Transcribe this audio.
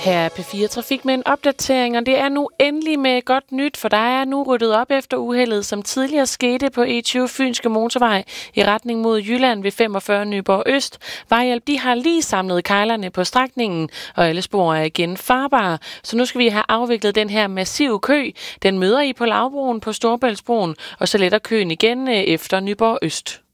Her er P4 Trafik med en opdatering, og det er nu endelig med godt nyt, for der er nu ryddet op efter uheldet, som tidligere skete på E20 Fynske Motorvej i retning mod Jylland ved 45 Nyborg Øst. Vejhjælp, de har lige samlet kejlerne på strækningen, og alle spor er igen farbare. Så nu skal vi have afviklet den her massive kø. Den møder I på Lavbroen på Storebæltsbroen, og så letter køen igen efter Nyborg Øst.